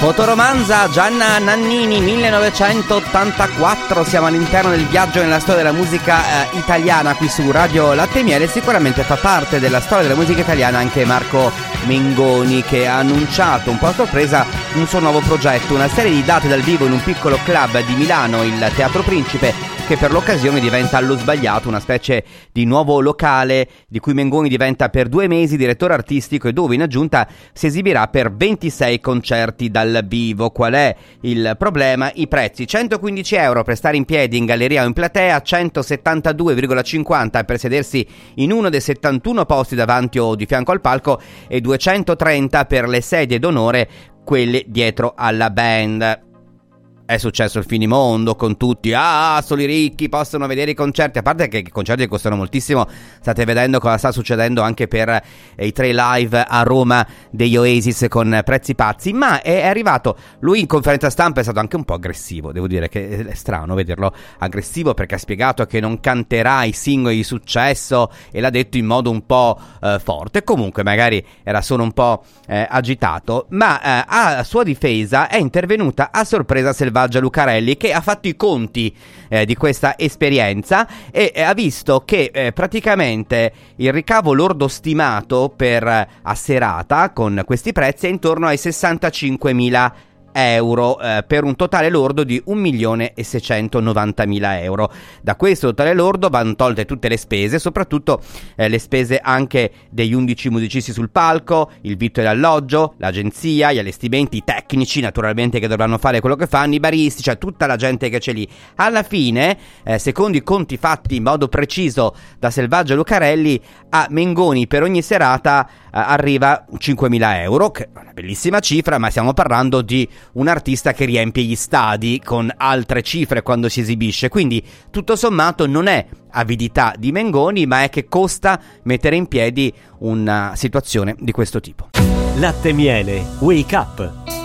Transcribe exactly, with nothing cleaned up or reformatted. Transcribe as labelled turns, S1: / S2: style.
S1: Fotoromanza, Gianna Nannini, millenovecentottantaquattro. Siamo all'interno del viaggio nella storia della musica eh, italiana qui su Radio Latte e Miele. Sicuramente fa parte della storia della musica italiana anche Marco Mengoni, che ha annunciato un po' a sorpresa un suo nuovo progetto, una serie di date dal vivo in un piccolo club di Milano, il Teatro Principe, che per l'occasione diventa allo sbagliato una specie di nuovo locale di cui Mengoni diventa per due mesi direttore artistico e dove in aggiunta si esibirà per ventisei concerti dal vivo. Qual è il problema? I prezzi: centoquindici euro per stare in piedi in galleria o in platea, centosettantadue virgola cinquanta per sedersi in uno dei settantuno posti davanti o di fianco al palco e duecentotrenta per le sedie d'onore, quelle dietro alla band. È successo il finimondo con tutti, ah, solo i ricchi possono vedere i concerti, a parte che i concerti costano moltissimo. State vedendo cosa sta succedendo anche per eh, i tre live a Roma degli Oasis con prezzi pazzi. Ma è arrivato, lui in conferenza stampa è stato anche un po' aggressivo, devo dire che è strano vederlo aggressivo, perché ha spiegato che non canterà i singoli di successo e l'ha detto in modo un po' eh, forte. Comunque magari era solo un po' eh, agitato, ma eh, a sua difesa è intervenuta a sorpresa Selvaggia Lucarelli, che ha fatto i conti eh, di questa esperienza e eh, ha visto che eh, praticamente il ricavo lordo stimato per eh, a serata con questi prezzi è intorno ai sessantacinquemila euro, eh, per un totale lordo di un milione e seicentonovantamila euro. Da questo totale lordo vanno tolte tutte le spese, soprattutto eh, le spese anche degli undici musicisti sul palco, il vitto e l'alloggio, l'agenzia, gli allestimenti, i tecnici naturalmente che dovranno fare quello che fanno, i baristi, cioè tutta la gente che c'è lì. Alla fine, eh, secondo i conti fatti in modo preciso da Selvaggia Lucarelli, a Mengoni per ogni serata eh, arriva cinquemila euro, che è una bellissima cifra, ma stiamo parlando di un artista che riempie gli stadi con altre cifre quando si esibisce, quindi tutto sommato non è avidità di Mengoni, ma è che costa mettere in piedi una situazione di questo tipo.
S2: Latte e Miele, Wake Up.